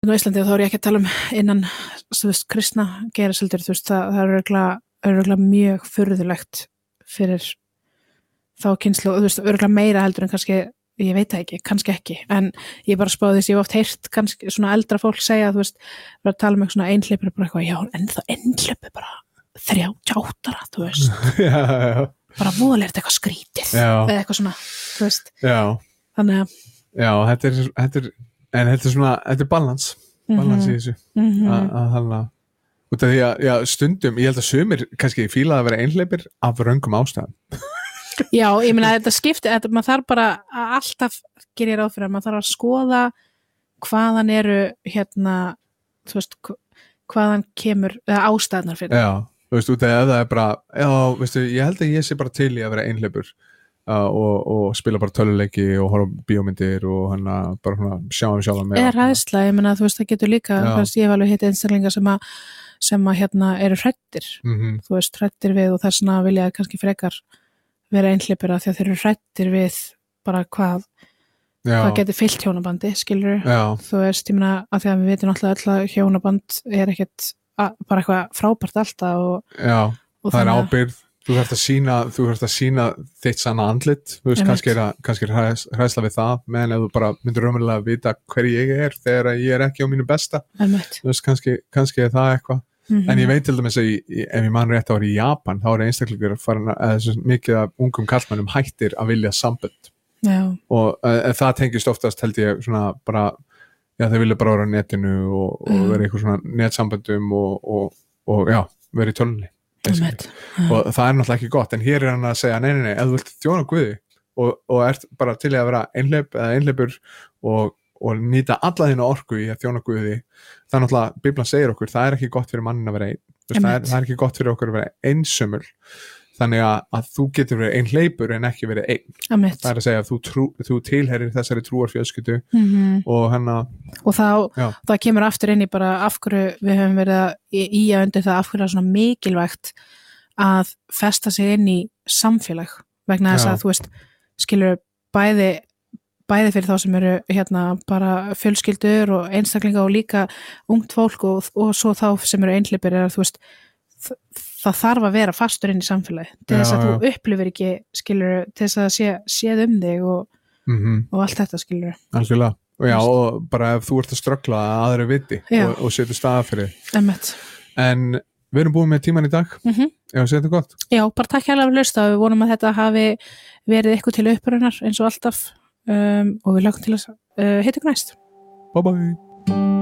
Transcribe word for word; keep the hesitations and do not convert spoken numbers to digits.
hérna á Íslandi og þá er ég ekki að tala um innan, þú veist, kristna geiraseldur, þú veist, það, það er örugglega, örugglega mjög furðulegt fyrir þá kynslu, þú veist, örugglega meira heldur en kannski, ég veit það ekki, kannski ekki, en ég bara spáði þess, ég hef oft heyrt kannski svona eldra fólk segja, þú veist, bara að tala um eitthvað svona einhleypur, bara eitthvað, já, en það einhleypur bara þrjátíu og átta, þú veist, já, já. bara voðalegt eitthvað skrítið, Já. eða eitthvað svona, þú veist, Já, þannig að, já, þetta er, þetta er, en þetta er svona, þetta er balans, balans í þessu, mhm. að, að hann að, út af því að, já, stundum, ég held að sumir kannski fíla að vera einhleypir af röngum ástæðum. Já, ég meina þetta skipti, þetta, maður þarf bara að alltaf gera ráð fyrir að maður þarf að skoða hvaðan eru hérna, þú veist, hvaðan kemur, eða ástæðnar fyrir. Já, þú veist, út af því að það er bara, já, veistu, ég held að ég sé bara til í að vera einhleypur uh, og, og spila bara töluleiki og horfa á bíómyndir og hann að bara svona sjá um sjálf með. Eða hræðsla, ég meina, þú veist, það getur líka, Já. þess ég hef alveg hitt einstaklinga sem að, sem að hérna eru hræddir, Mhm. þú veist, hræddir við og þess vegna vilja kannski frekar vera einhleypur af því að þeir eru hræddir við bara hvað, Já, hvað getur fyllt hjónabandi, skilur já, þú veist, ég meina, af því að við vitum alltaf öll að hjónaband er ekkert að, bara eitthvað frábært alltaf og, já, og það er þannig að- ábyrgð, þú þarft að sína, þú þarft að sína þitt sanna andlit, þú veist, Einmitt. kannski er, að, kannski er hræs, hræsla við það, meðan ef þú bara myndir raunverulega vita hver ég er þegar ég er ekki á mínu besta, Einmitt. þú veist, kannski, kannski er það eitthvað. Mhm. En ég veit til dæmis að í, í- ef ég man rétt að var í Japan, þá er einstaklingur farin að þessu mikið af ungum kallmennum hættir að vilja sambönd Já, og uh, það tengist oftast held ég svona bara, já þeir vilja bara vera á netinu og, og Mm. vera í eitthvað svona netsamböndum og, og, og já, vera í tölunni einmitt. og það er náttúrulega ekki gott, en hér er hann að segja nei, nei, nei, ef þú vilt þjóna Guði og, og ert bara til í að vera einhleyp eða einhleypur og, og nýta alla þína orku í að þjóna Guði, það er náttúrulega, Biblan segir okkur, það er ekki gott fyrir mannin að vera einn, Þú veist, það, er, Einmitt. það er ekki gott fyrir okkur að vera einsömmul, þannig að, að þú getur verið einhleypur en ekki verið einn, Einmitt. það er að segja að þú, trú, þú tilherir þessari trúarfjölskyldu Mhm. og hann að, Og þá, Já. það kemur aftur inn í bara af hverju við höfum verið að í, í að undir það af hverju það er svona mikilvægt að festa sig inn í samfélag vegna þess Já. að þú veist skilur bæði bæði fyrir þá sem eru hérna bara fjölskyldur og einstaklinga og líka ungt fólk og, og svo þá sem eru einhleypir er að þú veist þ- það þarf að vera fastur inn í samfélagi til þess Já, að já. þú upplifir ekki skilur til þess að sé, séð um þig og, mhm og allt þetta skilur algjörlega, og já, og bara ef þú ert að ströggla að aðra viti Já. og, og setur staða fyrir, Einmitt. en við erum búin með tíman í dag, Mhm. ef við setjum gott Já, bara takk hérlega fyrir að hlusta og við vonum að þetta hafi verið eitthvað til upprunnar eins og alltaf um, og við lögum til að uh, hitta ykkur næst. bye bye.